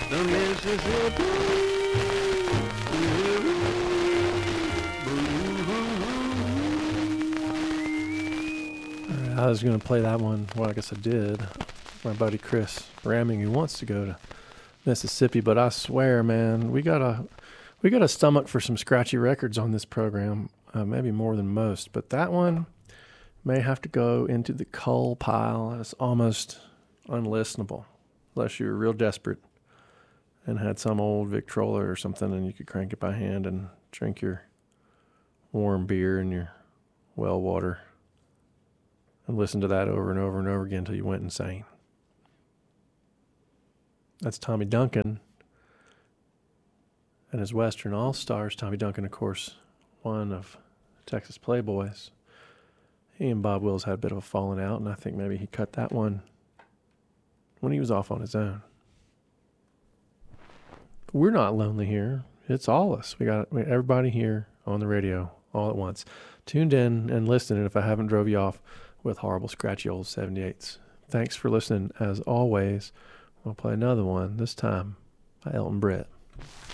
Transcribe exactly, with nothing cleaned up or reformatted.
the Mississippi River Blues. All right, I was going to play that one. Well, I guess I did. My buddy Chris Ramming, who wants to go to Mississippi, but I swear, man, we got a we got a stomach for some scratchy records on this program, uh, maybe more than most. But that one may have to go into the coal pile. It's almost unlistenable, unless you were real desperate and had some old Victrola or something, and you could crank it by hand and drink your warm beer and your well water and listen to that over and over and over again until you went insane. That's Tommy Duncan and his Western All-Stars. Tommy Duncan, of course, one of Texas Playboys. He and Bob Wills had a bit of a falling out, and I think maybe he cut that one when he was off on his own. But we're not lonely here. It's all us. We got everybody here on the radio all at once, tuned in and listening if I haven't drove you off with horrible, scratchy old seventy-eights. Thanks for listening, as always. We'll play another one, this time by Elton Brett.